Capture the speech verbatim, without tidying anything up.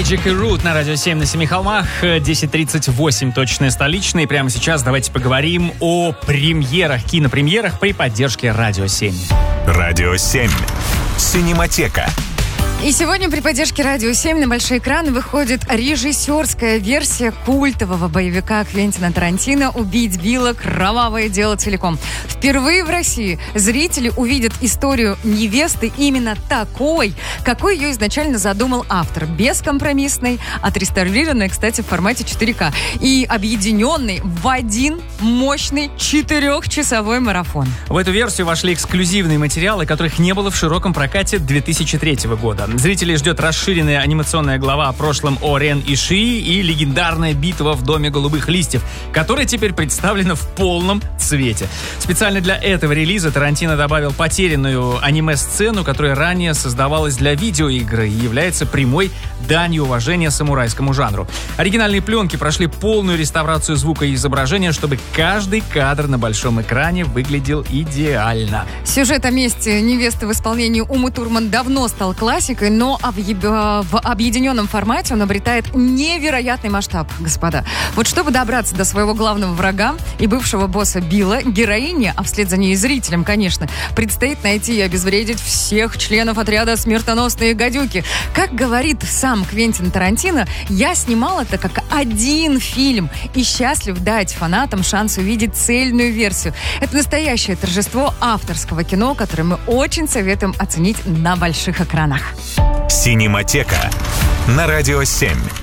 Magic и Root на радио семь на семи холмах. десять тридцать восемь точное столичное. И прямо сейчас давайте поговорим о премьерах, кинопремьерах при поддержке Радио семь. Радио семь. Синематека. И сегодня при поддержке Радио семь на большой экран выходит режиссерская версия культового боевика Квентина Тарантино «Убить Билла. Кровавое дело целиком». Впервые в России зрители увидят историю невесты именно такой, какой ее изначально задумал автор. Бескомпромиссной, отреставрированной, кстати, в формате четыре ка. И объединенной в один мощный четырехчасовой марафон. В эту версию вошли эксклюзивные материалы, которых не было в широком прокате две тысячи третьего года. Зрителей ждет расширенная анимационная глава о прошлом о Рен и Шии и легендарная битва в Доме голубых листьев, которая теперь представлена в полном цвете. Специально для этого релиза Тарантино добавил потерянную аниме-сцену, которая ранее создавалась для видеоигры и является прямой данью уважения самурайскому жанру. Оригинальные пленки прошли полную реставрацию звука и изображения, чтобы каждый кадр на большом экране выглядел идеально. Сюжет о месте невесты в исполнении Умы Турман давно стал классикой, но в объединенном формате он обретает невероятный масштаб, господа. Вот чтобы добраться до своего главного врага и бывшего босса Билла, героине, а вслед за ней и зрителям, конечно, предстоит найти и обезвредить всех членов отряда «Смертоносные гадюки». Как говорит сам Квентин Тарантино, я снимал это как один фильм и счастлив дать фанатам шанс увидеть цельную версию. Это настоящее торжество авторского кино, которое мы очень советуем оценить на больших экранах. Синематека на радио семь.